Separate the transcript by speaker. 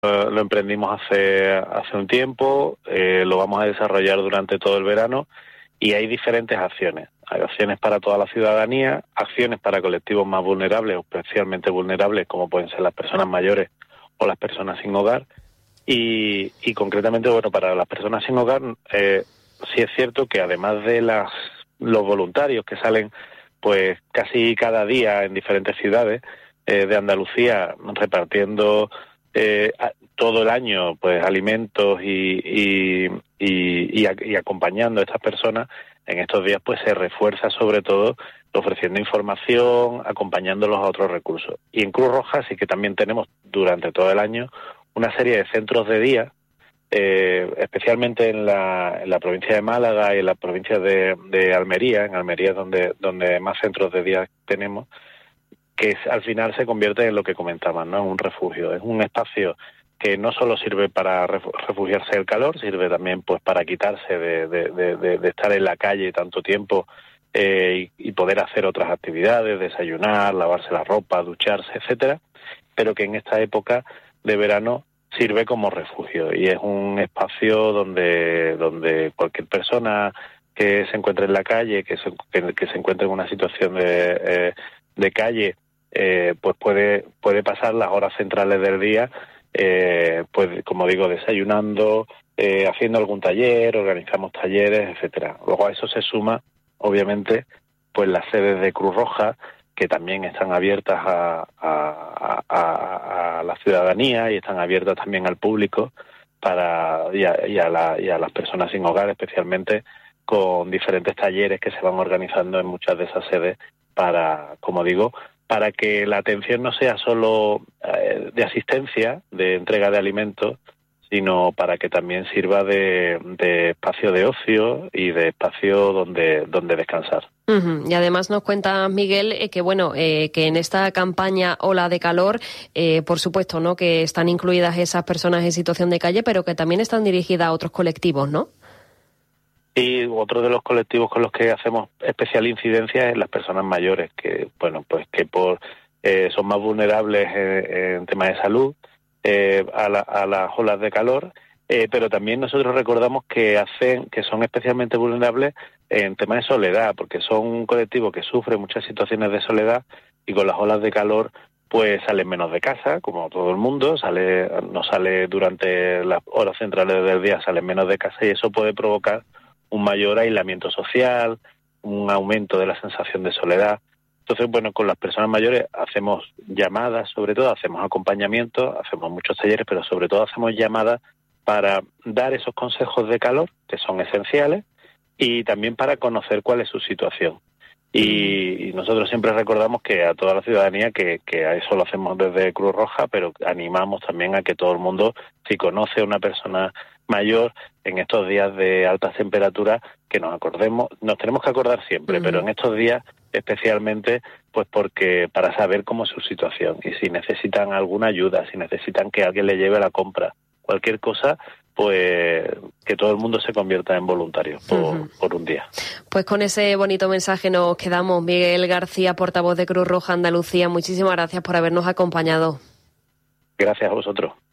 Speaker 1: lo emprendimos hace un tiempo, lo vamos a desarrollar durante todo el verano y hay diferentes acciones. Hay acciones para toda la ciudadanía, acciones para colectivos más vulnerables o especialmente vulnerables, como pueden ser las personas mayores o las personas sin hogar. Y concretamente, bueno, para las personas sin hogar, sí es cierto que además de los voluntarios que salen pues casi cada día en diferentes ciudades de Andalucía repartiendo todo el año pues alimentos y acompañando a estas personas, en estos días pues se refuerza sobre todo ofreciendo información, acompañándolos a otros recursos. Y en Cruz Roja sí que también tenemos durante todo el año una serie de centros de día, especialmente en la provincia de Málaga y en la provincia de Almería. En Almería es donde más centros de día tenemos, que al final se convierte en lo que comentaban, ¿no? En un refugio. Es un espacio que no solo sirve para refugiarse del calor, sirve también pues para quitarse de estar en la calle tanto tiempo y poder hacer otras actividades, desayunar, lavarse la ropa, ducharse, etcétera, pero que en esta época de verano sirve como refugio y es un espacio donde cualquier persona que se encuentre en la calle, que se encuentre en una situación de calle, pues puede pasar las horas centrales del día, pues como digo, desayunando, haciendo algún taller, organizamos talleres, etcétera. Luego a eso se suma, obviamente, pues las sedes de Cruz Roja, que también están abiertas a la ciudadanía y están abiertas también al público y a las personas sin hogar, especialmente con diferentes talleres que se van organizando en muchas de esas sedes para, como digo, para que la atención no sea solo de asistencia, de entrega de alimentos, sino para que también sirva de espacio de ocio y de espacio donde descansar.
Speaker 2: Uh-huh. Y además nos cuenta Miguel que en esta campaña Ola de Calor, por supuesto, ¿no?, que están incluidas esas personas en situación de calle, pero que también están dirigidas a otros colectivos, ¿no?
Speaker 1: Y otro de los colectivos con los que hacemos especial incidencia es las personas mayores, que bueno, pues que son más vulnerables en temas de salud a las olas de calor, pero también nosotros recordamos que son especialmente vulnerables en temas de soledad, porque son un colectivo que sufre muchas situaciones de soledad y con las olas de calor pues salen menos de casa, como todo el mundo, no sale durante las horas centrales del día, salen menos de casa y eso puede provocar un mayor aislamiento social, un aumento de la sensación de soledad. Entonces, bueno, con las personas mayores hacemos llamadas, sobre todo, hacemos acompañamiento, hacemos muchos talleres, pero sobre todo hacemos llamadas para dar esos consejos de calor, que son esenciales, y también para conocer cuál es su situación. Y nosotros siempre recordamos que a toda la ciudadanía, que a eso lo hacemos desde Cruz Roja, pero animamos también a que todo el mundo, si conoce a una persona mayor en estos días de altas temperaturas, que nos tenemos que acordar siempre, pero en estos días especialmente, pues porque para saber cómo es su situación y si necesitan alguna ayuda, si necesitan que alguien le lleve a la compra, cualquier cosa, pues que todo el mundo se convierta en voluntario por un día.
Speaker 2: Pues con ese bonito mensaje nos quedamos. Miguel García, portavoz de Cruz Roja Andalucía, muchísimas gracias por habernos acompañado.
Speaker 1: Gracias a vosotros.